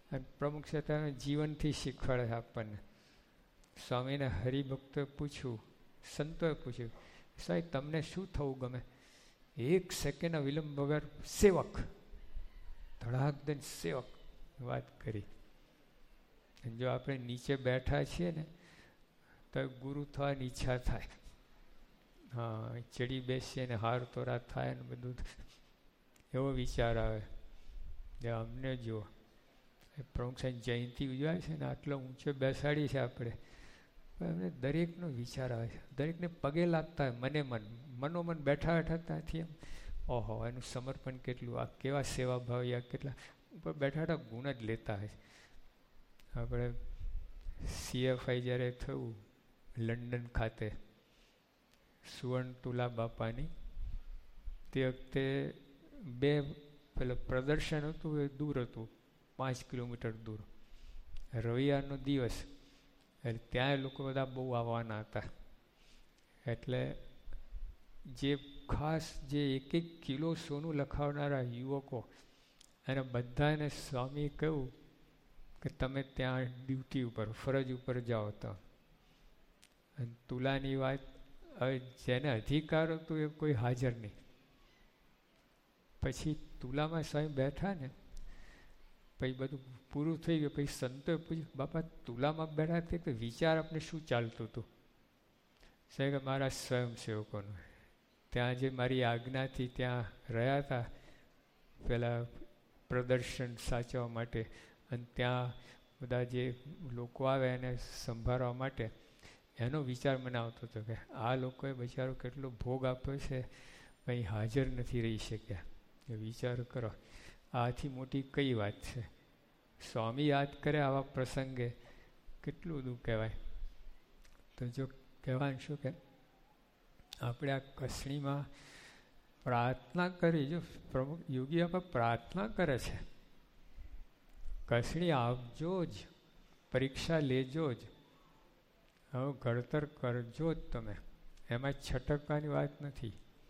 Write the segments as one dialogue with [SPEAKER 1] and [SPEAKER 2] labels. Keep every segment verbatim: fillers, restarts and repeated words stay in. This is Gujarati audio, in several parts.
[SPEAKER 1] અને પ્રમુખ સાહેબ જીવનથી શીખવાડે આપણને. સ્વામીને હરિભક્તોએ પૂછ્યું, સંતોએ પૂછ્યું, સાહેબ તમને શું થવું ગમે? એક સેકન્ડના વિલંબ વગર સેવક, ધડાકદન સેવક વાત કરી. જો આપણે નીચે બેઠા છીએ ને તો ગુરુ થવાની ઈચ્છા થાય. હા, ચડી બેસીએ ને હાર તોરા થાય ને બધું એવો વિચાર આવે. જે અમને જુઓ, પ્રમુખ સાહેબ જયંતિ ઉજવાય છે ને, આટલો ઊંચો બેસાડી છે આપણે, પણ અમને દરેકનો વિચાર આવે છે. દરેકને પગે લાગતા હોય મને મન મનોમન બેઠા બેઠા ત્યાંથી એમ ઓહો એનું સમર્પણ કેટલું, આ કેવા સેવાભાવી, આ કેટલા ઉપર બેઠા બેઠા ગુણ જ લેતા હોય. આપણે સીએફઆઈ જ્યારે થયું લંડન ખાતે સુવર્ણ તુલા બાપાની, તે વખતે બે પેલું પ્રદર્શન હતું, એ દૂર હતું, પાંચ કિલોમીટર દૂર. રવિવારનો દિવસ એટલે ત્યાં લોકો બધા બહુ આવવાના હતા. એટલે જે ખાસ જે એક એક કિલો સોનું લખાવનારા યુવકો, અને બધાને સ્વામીએ કહ્યું કે તમે ત્યાં ડ્યુટી ઉપર ફરજ ઉપર જાઓ. તો અને તુલાની વાત, હવે જેને અધિકાર હતો એ કોઈ હાજર નહીં. પછી તુલામાં સ્વામી બેઠા ને પછી બધું પૂરું થઈ ગયું. પછી સંતોએ પૂછ્યું, બાપા તુલામાં બેઠા તે તો વિચાર આપણે શું ચાલતું હતું? સાહેબ કે મારા સ્વયંસેવકોનું ત્યાં જે મારી આજ્ઞાથી ત્યાં રહ્યા હતા પેલા પ્રદર્શન સાચવવા માટે, અને ત્યાં બધા જે લોકો આવે એને સંભાળવા માટે, એનો વિચાર મને આવતો હતો કે આ લોકોએ બિચારો કેટલો ભોગ આપ્યો છે, અહીં હાજર નથી રહી શક્યા. એ વિચાર કરો, આથી મોટી કઈ વાત છે? સ્વામી યાદ કરે આવા પ્રસંગે કેટલું બધું કહેવાય. તો જો કહેવાનું શું કે આપણે આ કસણીમાં પ્રાર્થના કરી, જો પ્રમુખ યોગી આપણે પ્રાર્થના કરે છે, કસણી આપજો જ, પરીક્ષા લેજો જ, હવે ઘડતર કરજો જ તમે, એમાં છટકવાની વાત નથી.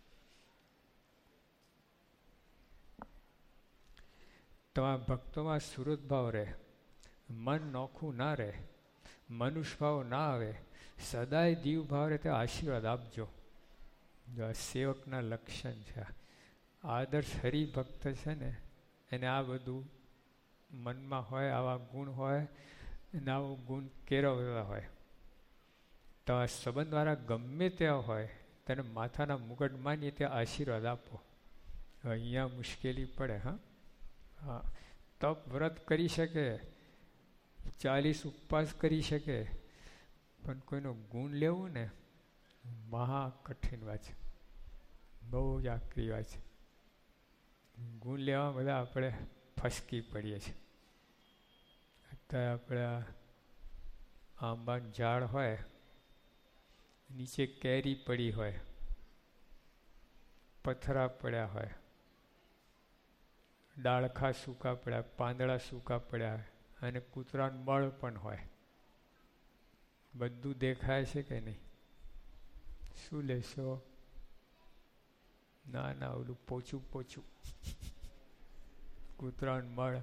[SPEAKER 1] તમારા ભક્તોમાં સુરત ભાવ રહે, મન નોખું ના રહે, મનુષ્ય ભાવ ના આવે, સદાય દીવ ભાવ રહે તે આશીર્વાદ આપજો. જો આ સેવકના લક્ષણ છે. આદર્શ હરિભક્ત છે ને એને આ બધું મનમાં હોય, આવા ગુણ હોય, અને આવો ગુણ કેળવતા હોય. તો આ સંબંધવાળા ગમે ત્યાં હોય તેને માથાના મુગટ માનીએ ત્યાં આશીર્વાદ આપો. અહીંયા મુશ્કેલી પડે. હા હા, તપ વ્રત કરી શકે, ચાલીસ ઉપવાસ કરી શકે, પણ કોઈનો ગુણ લેવું ને મહા કઠિન વાત છે, બહુ જ આકરી વાત છે. ગુણ લેવા બધા આપણે ફસકી પડીએ છીએ. અત્યારે આપણે આંબાનું ઝાડ હોય, નીચે કેરી પડી હોય, પથરા પડ્યા હોય, ડાળખા સૂકા પડ્યા, પાંદડા સૂકા પડ્યા, અને કૂતરાનું મળ પણ હોય. બધું દેખાય છે કે નહીં? શું લેશો? ના ના, ઓલું પોચું પોચું કૂતરાનું મળ.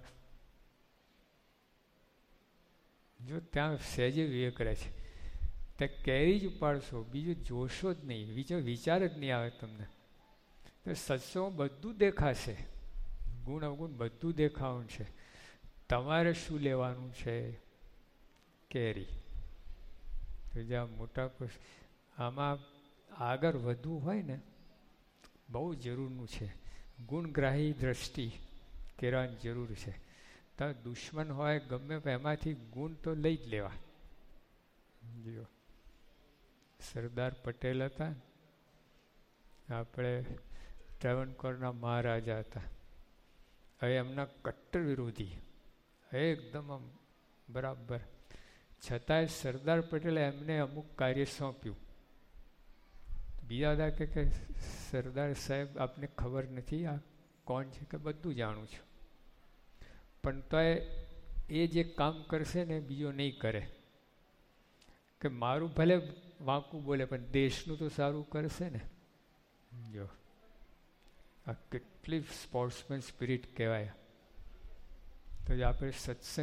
[SPEAKER 1] જો ત્યાં સહેજે વિવેક રહે છે, ત્યાં કેરી જ ઉપાડશો, બીજું જોશો જ નહીં, બીજો વિચાર જ નહીં આવે તમને. તો સત્સંગ બધું દેખાશે, ગુણ અવગુણ બધું દેખાવાનું છે. તમારે શું લેવાનું છે? કેરી. તો જ્યાં મોટા પુરુષ આમાં આગળ વધવું હોય ને બહુ જરૂરનું છે. ગુણગ્રાહી દ્રષ્ટિ કેળવવાની જરૂર છે. તો દુશ્મન હોય ગમે એમાંથી ગુણ તો લઈ જ લેવા. જો સરદાર પટેલ હતા, આપણે ટ્રાવણકોરના મહારાજા હતા. હવે એમના કટ્ટર વિરોધી, એકદમ આમ બરાબર, છતાંય સરદાર પટેલે એમને અમુક કાર્ય સોંપ્યું. બીજા બધા કે કે સરદાર સાહેબ આપને ખબર નથી આ કોણ છે? કે બધું જાણું છું, પણ તોય એ જે કામ કરશે ને બીજો નહીં કરે. કે મારું ભલે વાંકું બોલે પણ દેશનું તો સારું કરશે ને. જો આ કેટલી સ્પોર્ટ્સમેન સ્પિરિટ કહેવાય. તો આપણે સત્સંગ